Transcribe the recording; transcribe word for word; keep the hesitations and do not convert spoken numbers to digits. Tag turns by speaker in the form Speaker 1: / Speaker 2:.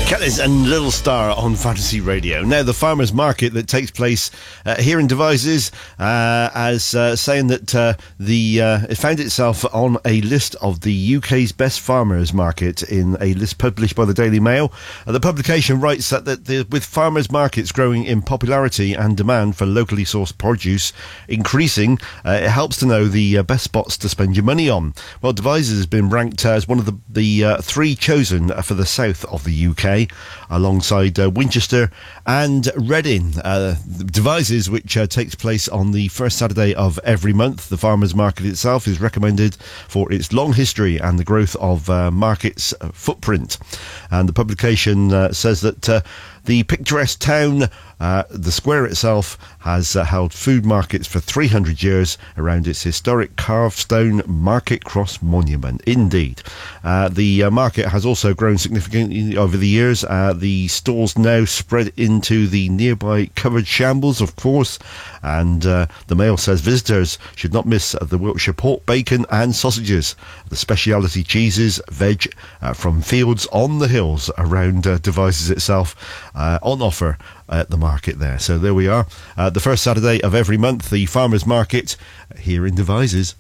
Speaker 1: Kelly's and Little Star on Fantasy Radio. Now, the farmers market that takes place uh, here in Devizes, uh, as uh, saying that uh, the uh, it found itself on a list of the U K's best farmers market in a list published by the Daily Mail. Uh, the publication writes that, that the, with farmers markets growing in popularity and demand for locally sourced produce increasing, uh, it helps to know the uh, best spots to spend your money on. Well, Devizes has been ranked uh, as one of the, the uh, three chosen for the south of the U K, alongside uh, Winchester and Reading. Uh, Devizes, which uh, takes place on the first Saturday of every month. The farmers market itself is recommended for its long history and the growth of uh, market's uh, footprint. And the publication uh, says that uh, the picturesque town, uh, the square itself, has uh, held food markets for three hundred years around its historic carved stone Market Cross monument. Indeed. Uh, the uh, market has also grown significantly over the years. Uh, the stalls now spread into the nearby covered shambles, of course, and uh, the Mail says visitors should not miss the Wiltshire pork, bacon and sausages, the speciality cheeses, veg uh, from fields on the hills around uh, Devizes itself, uh, on offer at the market there. So there we are, uh, the first Saturday of every month, the farmers market here in Devizes.